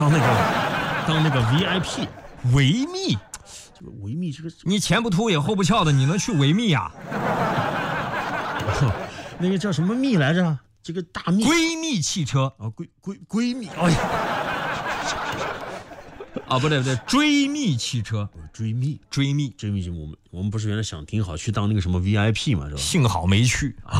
当那个 VIP 维密，这个维密这个你前不秃也后不翘的，你能去维密啊？ 那个叫什么蜜来着？这个大蜜闺蜜汽车啊，闺蜜，哎呀， 啊，不对，追蜜汽车， 追蜜追蜜， 我们不是原来想挺好去当那个什么 VIP 嘛，是吧？ 幸好没去啊。